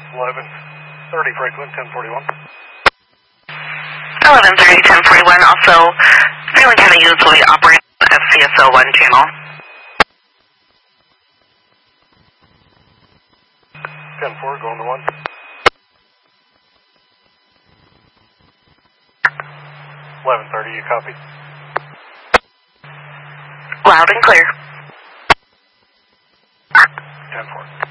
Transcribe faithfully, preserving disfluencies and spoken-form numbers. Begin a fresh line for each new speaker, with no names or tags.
eleven thirty Franklin, ten forty-one.
eleven thirty, ten forty-one. Also, Franklin County units will be operating as C S O one channel.
ten four, going to one. eleven thirty, you copy?
Loud and clear.
ten four.